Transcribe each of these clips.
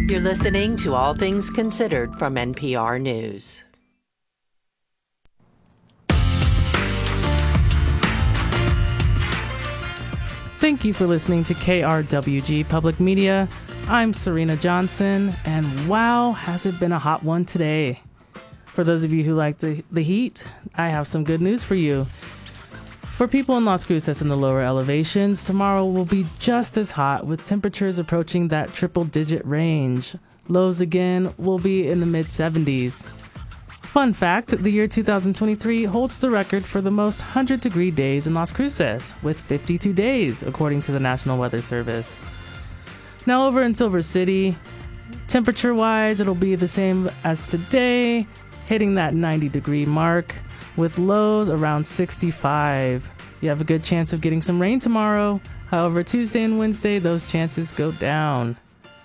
You're listening to All Things Considered from NPR News. Thank you for listening to KRWG Public Media. I'm Serena Johnson, and wow, has it been a hot one today. For those of you who like the heat, I have some good news for you. For people in Las Cruces in the lower elevations, tomorrow will be just as hot with temperatures approaching that triple-digit range. Lows again will be in the mid-70s. Fun fact, the year 2023 holds the record for the most 100-degree days in Las Cruces, with 52 days, according to the National Weather Service. Now over in Silver City, temperature-wise, it'll be the same as today, hitting that 90-degree mark, with lows around 65. You have a good chance of getting some rain tomorrow. However, Tuesday and Wednesday, those chances go down.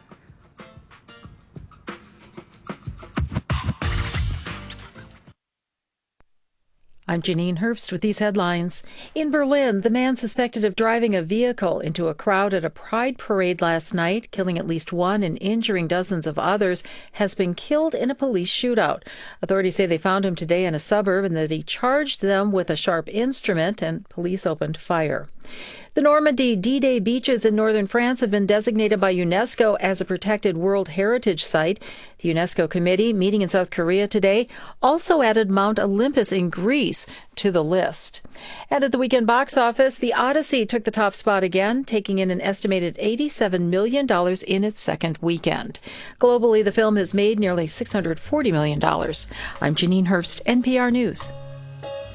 I'm Janine Herbst with these headlines. In Berlin, the man suspected of driving a vehicle into a crowd at a pride parade last night, killing at least one and injuring dozens of others, has been killed in a police shootout. Authorities say they found him today in a suburb and that he charged them with a sharp instrument, and police opened fire. The Normandy D-Day beaches in northern France have been designated by UNESCO as a protected World Heritage Site. The UNESCO committee, meeting in South Korea today, also added Mount Olympus in Greece to the list. And at the weekend box office, The Odyssey took the top spot again, taking in an estimated $87 million in its second weekend. Globally, the film has made nearly $640 million. I'm Janine Herbst, NPR News.